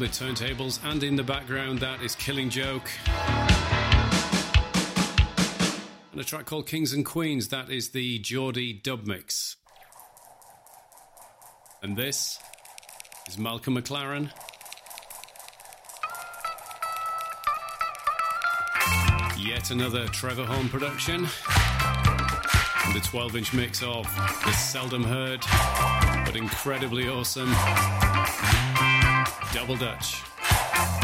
the turntables, and in the background, that is Killing Joke. And a track called Kings and Queens, that is the Geordie dub mix. And this is Malcolm McLaren. Yet another Trevor Horn production. And the 12-inch mix of the seldom heard, but incredibly awesome Double Dutch.